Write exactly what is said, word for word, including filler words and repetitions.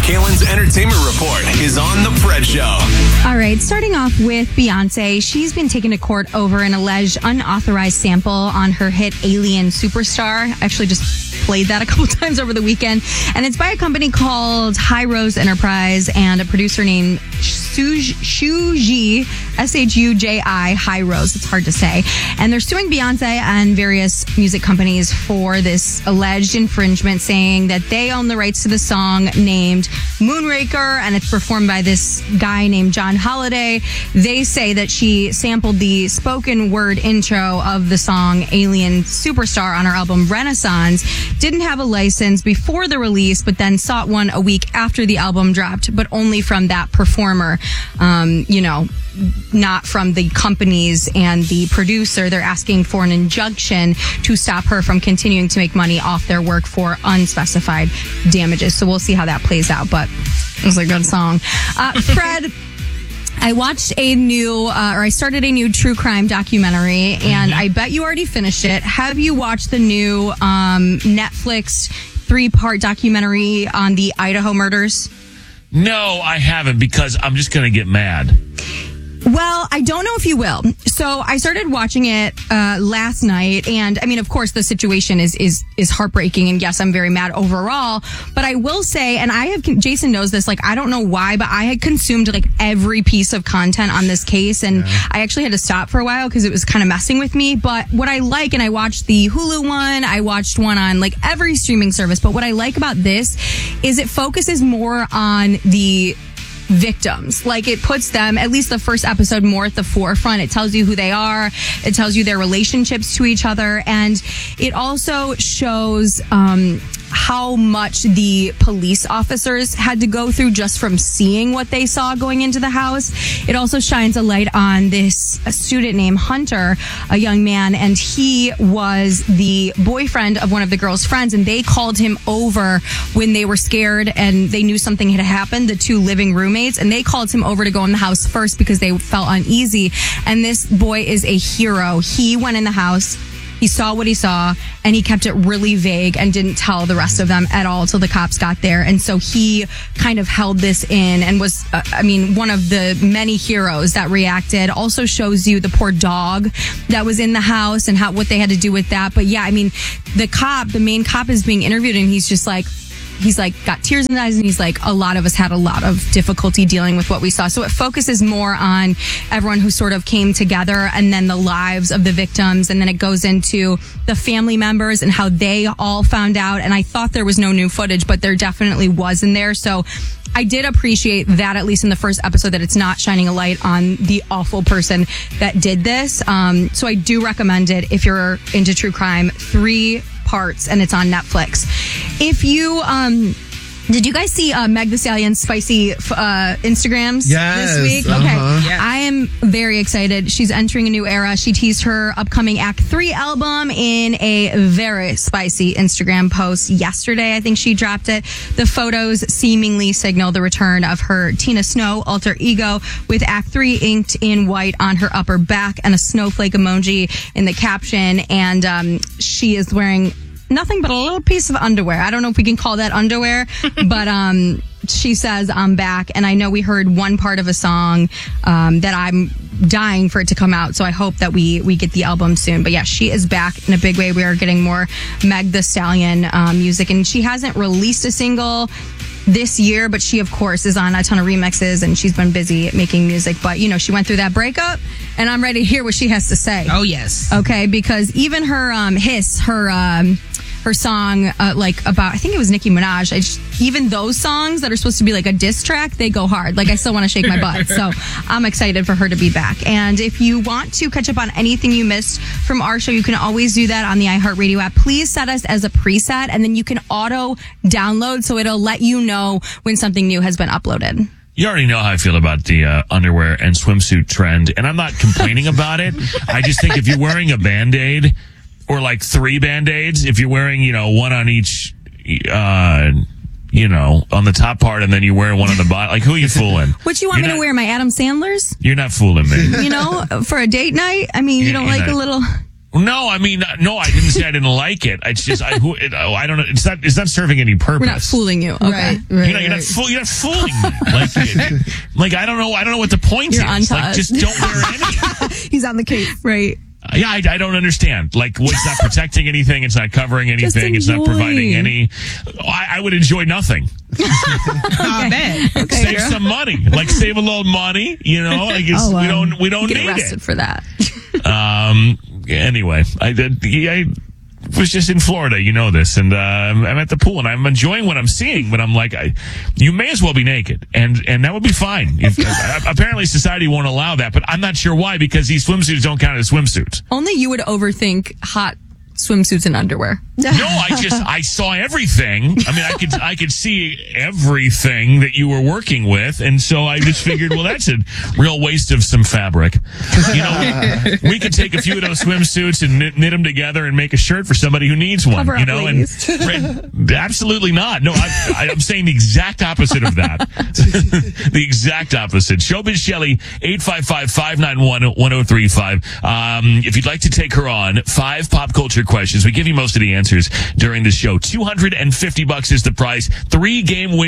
Kalen's Entertainment Report is on The Fred Show. All right, starting off with Beyonce. She's been taken to court over an alleged unauthorized sample on her hit Alien Superstar. I actually just played that a couple times over the weekend. And it's by a company called High Rose Enterprise and a producer named Shuji, S H U J I, High Rose. It's hard to say. And they're suing Beyonce and various music companies for this alleged infringement, saying that they own the rights to the song named Moonraker, and it's performed by this guy named John Holiday. They say that she sampled the spoken word intro of the song Alien Superstar on her album Renaissance, didn't have a license before the release, but then sought one a week after the album dropped, but only from that performer, um, you know, not from the companies and the producer. They're asking for an injunction to stop her from continuing to make money off their work for unspecified damages. So we'll see how that plays out, but it was a good song. Uh, Fred, I watched a new, uh, or I started a new true crime documentary, and I bet you already finished it. Have you watched the new um, Netflix three-part documentary on the Idaho murders? No, I haven't, because I'm just going to get mad. Well, I don't know if you will. So I started watching it uh, last night, and I mean, of course, the situation is is is heartbreaking, and yes, I'm very mad overall. But I will say, and I have, Jason knows this, like, I don't know why, but I had consumed like every piece of content on this case, and yeah. I actually had to stop for a while because it was kind of messing with me. But what I like, and I watched the Hulu one, I watched one on like every streaming service. But what I like about this is it focuses more on the victims. Like, it puts them, at least the first episode, more at the forefront. It tells you who they are. It tells you their relationships to each other. And it also shows um, how much the police officers had to go through just from seeing what they saw going into the house. It also shines a light on this a student named Hunter, a young man, and he was the boyfriend of one of the girl's friends, and they called him over when they were scared and they knew something had happened, the two living roommates, and they called him over to go in the house first because they felt uneasy. And this boy is a hero. He went in the house, he saw what he saw, and he kept it really vague and didn't tell the rest of them at all till the cops got there. And so he kind of held this in and was, uh, I mean, one of the many heroes that reacted. Also shows you the poor dog that was in the house and how what they had to do with that. But yeah, I mean, the cop, the main cop is being interviewed, and he's just like, He's like got tears in his eyes, and he's like, a lot of us had a lot of difficulty dealing with what we saw. So it focuses more on everyone who sort of came together, and then the lives of the victims. And then it goes into the family members and how they all found out. And I thought there was no new footage, but there definitely was in there. So I did appreciate that, at least in the first episode, that it's not shining a light on the awful person that did this. Um, so I do recommend it if you're into true crime. Three parts, and it's on Netflix. If you, um, did you guys see uh, Meg Thee Stallion's spicy uh, Instagrams yes, this week? Uh-huh. Okay. Yes. I am very excited. She's entering a new era. She teased her upcoming Act three album in a very spicy Instagram post yesterday. I think she dropped it. The photos seemingly signal the return of her Tina Snow alter ego, with Act three inked in white on her upper back and a snowflake emoji in the caption. And um, she is wearing nothing but a little piece of underwear. I don't know if we can call that underwear, but um, she says, I'm back. And I know we heard one part of a song um, that I'm dying for it to come out. So I hope that we, we get the album soon. But yeah, she is back in a big way. We are getting more Meg Thee Stallion um, music. And she hasn't released a single this year, but she, of course, is on a ton of remixes, and she's been busy making music. But, you know, she went through that breakup, and I'm ready to hear what she has to say. Oh, yes. Okay, because even her um, Hiss, her... Um, her song, uh, like about, I think it was Nicki Minaj. I just, even those songs that are supposed to be like a diss track, they go hard. Like, I still want to shake my butt. So I'm excited for her to be back. And if you want to catch up on anything you missed from our show, you can always do that on the iHeartRadio app. Please set us as a preset, and then you can auto download, so it'll let you know when something new has been uploaded. You already know how I feel about the uh, underwear and swimsuit trend, and I'm not complaining about it. I just think if you're wearing a Band-Aid, or like three Band-Aids, if you're wearing, you know, one on each, uh, you know, on the top part, and then you're wearing one on the bottom. Like, who are you fooling? What you want you're me not, to wear? My Adam Sandler's? You're not fooling me. You know, for a date night? I mean, you you're, don't like not, a little... No, I mean, no, I didn't say I didn't like it. It's just, I, who, it, oh, I don't know. It's not, it's not serving any purpose. We're not fooling you. Okay. Right, right, You know, you're right. not, fool, you're not fooling me. Like, like, I don't know, I don't know what the point You're is. onto Like, us. just don't wear any. He's on the case. Right. Yeah, I, I don't understand. Like, well, it's not protecting anything. It's not covering Just anything. It's not enjoy. providing any. I, I would enjoy nothing. I bet. Okay, Save girl. some money. Like, save a little money. You know, like it's, Oh, wow. we don't we don't Get need arrested it. for that. Um. Anyway, I did. I was just in Florida. You know this, and uh, I'm I'm at the pool, and I'm enjoying what I'm seeing. But I'm like, I, you may as well be naked, and and that would be fine. If, uh, apparently, society won't allow that, but I'm not sure why, because these swimsuits don't count as swimsuits. Only you would overthink hot swimsuits and underwear. No, I just I saw everything. I mean, I could I could see everything that you were working with, and so I just figured, well, that's a real waste of some fabric. You know, we could take a few of those swimsuits and knit, knit them together and make a shirt for somebody who needs one. Cover you up, know, ladies. and absolutely not. No, I, I, I'm saying the exact opposite of that. The exact opposite. Showbiz Shelley, eight five five, five nine one, one oh three five. Um, if you'd like to take her on, five pop culture questions. We give you most of the answers during the show. two hundred fifty bucks is the price. Three game win.